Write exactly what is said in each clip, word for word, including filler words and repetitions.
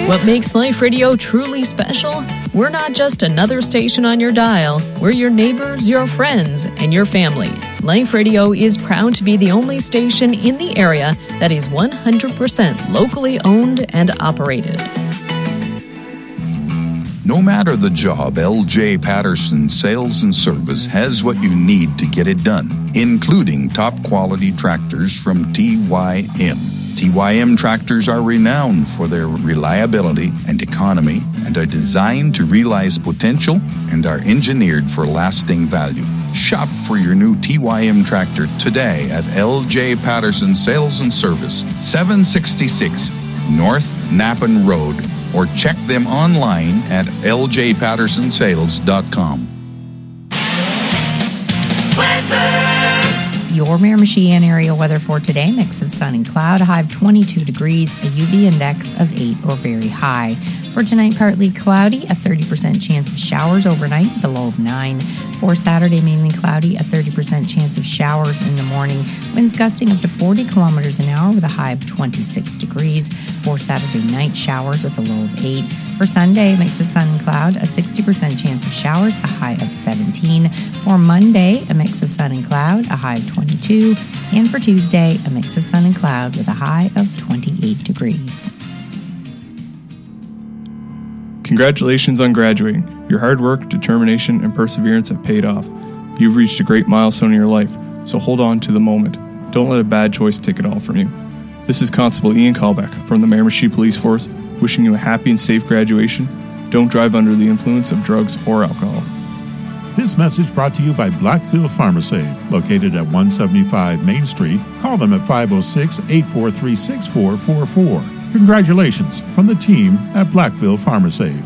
What makes Life Radio truly special? We're not just another station on your dial. We're your neighbors, your friends, and your family. Life Radio is proud to be the only station in the area that is one hundred percent locally owned and operated. No matter the job, L J Patterson Sales and Service has what you need to get it done, including top-quality tractors from T Y M. T Y M tractors are renowned for their reliability and economy and are designed to realize potential and are engineered for lasting value. Shop for your new T Y M tractor today at L J Patterson Sales and Service, seven sixty-six North Nappen Road, or check them online at l j patterson sales dot com. Your Miramichi area weather for today, mix of sun and cloud, a high of twenty-two degrees, a U V index of eight or very high. For tonight, partly cloudy, a thirty percent chance of showers overnight with a low of nine. For Saturday, mainly cloudy, a thirty percent chance of showers in the morning. Winds gusting up to forty kilometers an hour with a high of twenty-six degrees. For Saturday night, showers with a low of eight. For Sunday, mix of sun and cloud, a sixty percent chance of showers, a high of seventeen. For Monday, a mix of sun and cloud, a high of twenty-two. And for Tuesday, a mix of sun and cloud with a high of twenty-eight degrees. Congratulations on graduating. Your hard work, determination, and perseverance have paid off. You've reached a great milestone in your life, so hold on to the moment. Don't let a bad choice take it all from you. This is Constable Ian Callbeck from the Miramichi Police Force, wishing you a happy and safe graduation. Don't drive under the influence of drugs or alcohol. This message brought to you by Blackfield PharmaSave, located at one seventy-five Main Street. Call them at five oh six, eight four three, six four four four. Congratulations from the team at Blackfield PharmaSave.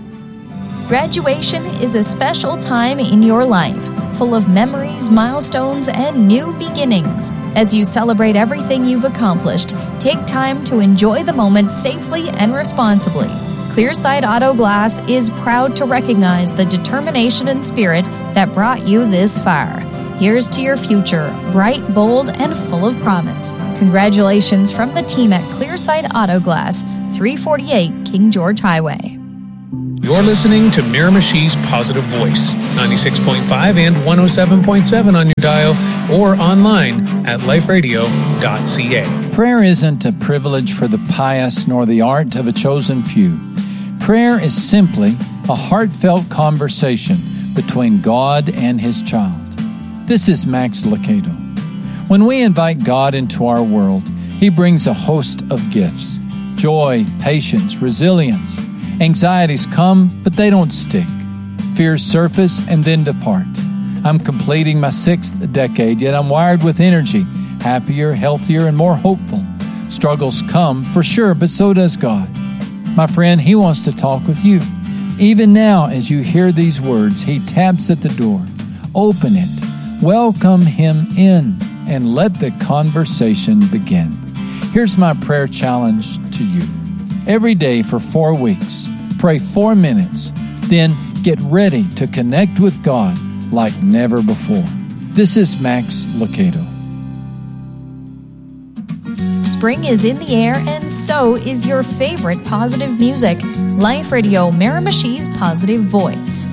Graduation is a special time in your life, full of memories, milestones, and new beginnings. As you celebrate everything you've accomplished, take time to enjoy the moment safely and responsibly. Clearside Auto Glass is proud to recognize the determination and spirit that brought you this far. Here's to your future, bright, bold, and full of promise. Congratulations from the team at Clearside Auto Glass, three forty-eight King George Highway. You're listening to Miramichi's Positive Voice, ninety-six point five and one oh seven point seven on your dial or online at life radio dot c a. Prayer isn't a privilege for the pious nor the art of a chosen few. Prayer is simply a heartfelt conversation between God and His child. This is Max Lucado. When we invite God into our world, He brings a host of gifts: joy, patience, resilience. Anxieties come, but they don't stick. Fears surface and then depart. I'm completing my sixth decade, yet I'm wired with energy, happier, healthier, and more hopeful. Struggles come, for sure, but so does God. My friend, He wants to talk with you. Even now, as you hear these words, He taps at the door. Open it. Welcome Him in, and let the conversation begin. Here's my prayer challenge to you. Every day for four weeks, pray four minutes, then get ready to connect with God like never before. This is Max Lucado. Spring is in the air, and so is your favorite positive music. Life Radio, Miramichi's Positive Voice.